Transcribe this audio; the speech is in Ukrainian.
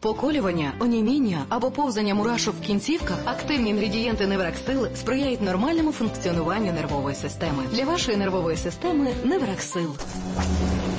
Поколювання, оніміння або повзання мурашок в кінцівках, активні інгредієнти Невраксил сприяють нормальному функціонуванню нервової системи. Для вашої нервової системи Невраксил.